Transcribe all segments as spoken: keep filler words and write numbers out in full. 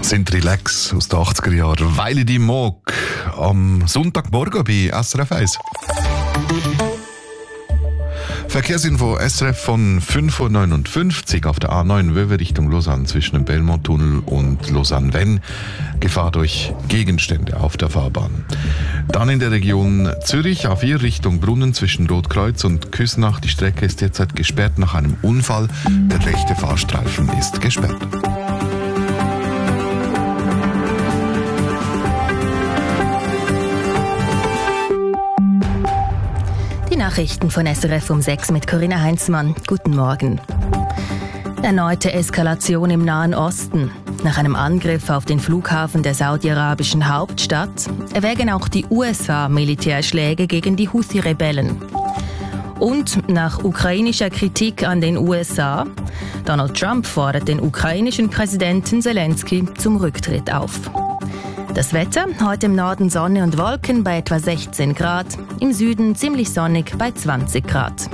sind relax aus den achtziger Jahren. Weil ich die mag. Am Sonntagmorgen bei S R F eins. Verkehrsinfo S R F von fünf Uhr neunundfünfzig auf der A neun Wöwe Richtung Lausanne zwischen dem Belmont-Tunnel und Lausanne-Venn. Gefahr durch Gegenstände auf der Fahrbahn. Dann in der Region Zürich A vier Richtung Brunnen zwischen Rotkreuz und Küsnach. Die Strecke ist derzeit gesperrt nach einem Unfall. Der rechte Fahrstreifen ist gesperrt. Nachrichten von S R F um sechs mit Corinna Heinzmann. Guten Morgen. Erneute Eskalation im Nahen Osten. Nach einem Angriff auf den Flughafen der saudi-arabischen Hauptstadt erwägen auch die U S A Militärschläge gegen die Houthi-Rebellen. Und nach ukrainischer Kritik an den U S A, Donald Trump fordert den ukrainischen Präsidenten Zelensky zum Rücktritt auf. Das Wetter, heute im Norden Sonne und Wolken bei etwa sechzehn Grad, im Süden ziemlich sonnig bei zwanzig Grad.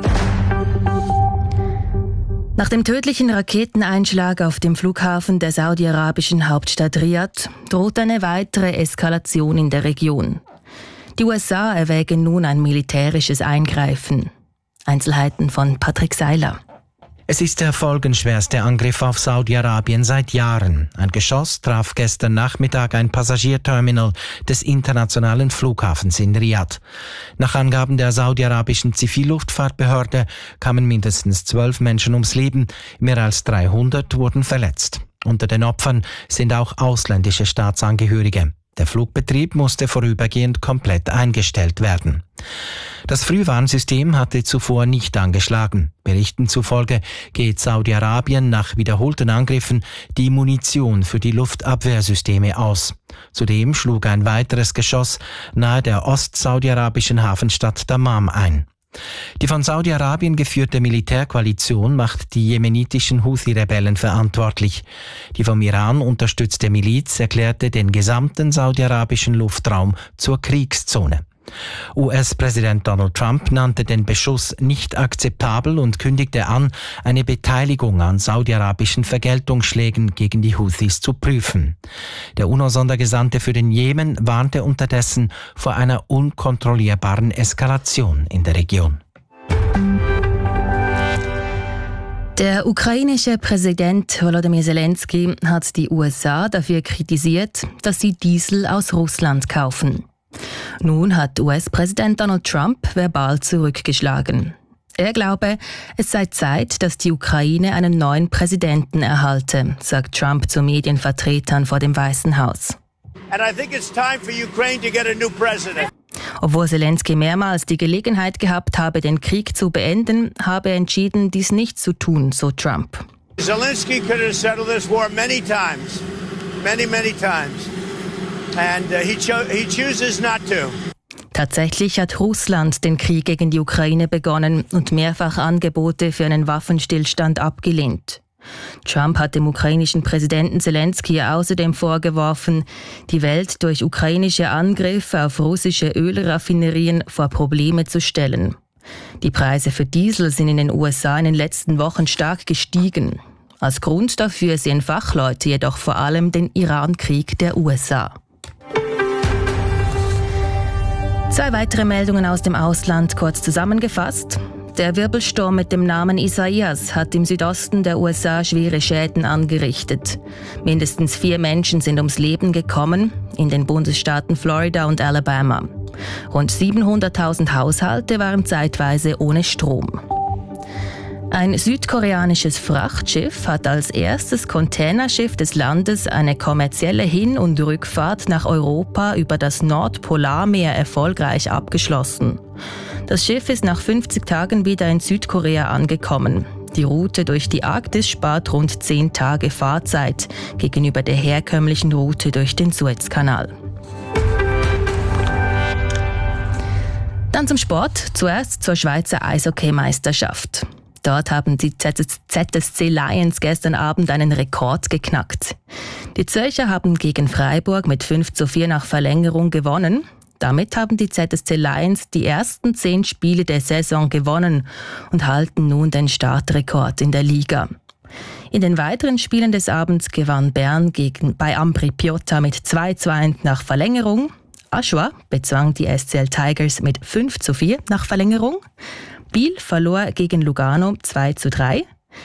Nach dem tödlichen Raketeneinschlag auf dem Flughafen der saudi-arabischen Hauptstadt Riad droht eine weitere Eskalation in der Region. Die U S A erwägen nun ein militärisches Eingreifen. Einzelheiten von Patrick Seiler. Es ist der folgenschwerste Angriff auf Saudi-Arabien seit Jahren. Ein Geschoss traf gestern Nachmittag ein Passagierterminal des internationalen Flughafens in Riad. Nach Angaben der saudi-arabischen Zivilluftfahrtbehörde kamen mindestens zwölf Menschen ums Leben, mehr als dreihundert wurden verletzt. Unter den Opfern sind auch ausländische Staatsangehörige. Der Flugbetrieb musste vorübergehend komplett eingestellt werden. Das Frühwarnsystem hatte zuvor nicht angeschlagen. Berichten zufolge geht Saudi-Arabien nach wiederholten Angriffen die Munition für die Luftabwehrsysteme aus. Zudem schlug ein weiteres Geschoss nahe der ost-saudi-arabischen Hafenstadt Dammam ein. Die von Saudi-Arabien geführte Militärkoalition macht die jemenitischen Houthi-Rebellen verantwortlich. Die vom Iran unterstützte Miliz erklärte den gesamten saudi-arabischen Luftraum zur Kriegszone. U S-Präsident Donald Trump nannte den Beschuss nicht akzeptabel und kündigte an, eine Beteiligung an saudi-arabischen Vergeltungsschlägen gegen die Houthis zu prüfen. Der UNO-Sondergesandte für den Jemen warnte unterdessen vor einer unkontrollierbaren Eskalation in der Region. Der ukrainische Präsident Volodymyr Zelensky hat die U S A dafür kritisiert, dass sie Diesel aus Russland kaufen. Nun hat U S-Präsident Donald Trump verbal zurückgeschlagen. Er glaube, es sei Zeit, dass die Ukraine einen neuen Präsidenten erhalte, sagt Trump zu Medienvertretern vor dem Weißen Haus. And I think it's time for Ukraine to get a new president. Obwohl Zelensky mehrmals die Gelegenheit gehabt habe, den Krieg zu beenden, habe er entschieden, dies nicht zu tun, so Trump. Zelensky could have settled this war many times, many, many times. And uh, he, cho- he chooses not to. Tatsächlich hat Russland den Krieg gegen die Ukraine begonnen und mehrfach Angebote für einen Waffenstillstand abgelehnt. Trump hat dem ukrainischen Präsidenten Zelensky außerdem vorgeworfen, die Welt durch ukrainische Angriffe auf russische Ölraffinerien vor Probleme zu stellen. Die Preise für Diesel sind in den U S A in den letzten Wochen stark gestiegen. Als Grund dafür sehen Fachleute jedoch vor allem den Iran-Krieg der U S A. Zwei weitere Meldungen aus dem Ausland kurz zusammengefasst. Der Wirbelsturm mit dem Namen Isaias hat im Südosten der U S A schwere Schäden angerichtet. Mindestens vier Menschen sind ums Leben gekommen, in den Bundesstaaten Florida und Alabama. Rund siebenhunderttausend Haushalte waren zeitweise ohne Strom. Ein südkoreanisches Frachtschiff hat als erstes Containerschiff des Landes eine kommerzielle Hin- und Rückfahrt nach Europa über das Nordpolarmeer erfolgreich abgeschlossen. Das Schiff ist nach fünfzig Tagen wieder in Südkorea angekommen. Die Route durch die Arktis spart rund zehn Tage Fahrzeit gegenüber der herkömmlichen Route durch den Suezkanal. Dann zum Sport, zuerst zur Schweizer Eishockeymeisterschaft. Dort haben die Z S C Lions gestern Abend einen Rekord geknackt. Die Zürcher haben gegen Freiburg mit fünf zu vier nach Verlängerung gewonnen. Damit haben die Z S C Lions die ersten zehn Spiele der Saison gewonnen und halten nun den Startrekord in der Liga. In den weiteren Spielen des Abends gewann Bern gegen, bei Ambri Piotta mit zwei zu eins nach Verlängerung. Aschua bezwang die S C L Tigers mit fünf zu vier nach Verlängerung. Biel verlor gegen Lugano zwei zu drei.